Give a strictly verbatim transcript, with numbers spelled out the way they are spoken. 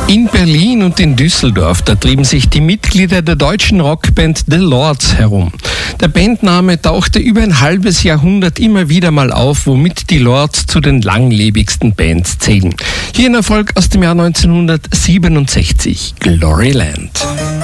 In Berlin und in Düsseldorf, da trieben sich die Mitglieder der deutschen Rockband The Lords herum. Der Bandname tauchte über ein halbes Jahrhundert immer wieder mal auf, womit die Lords zu den langlebigsten Bands zählen. Hier ein Erfolg aus dem Jahr neunzehnhundertsiebenundsechzig, Gloryland.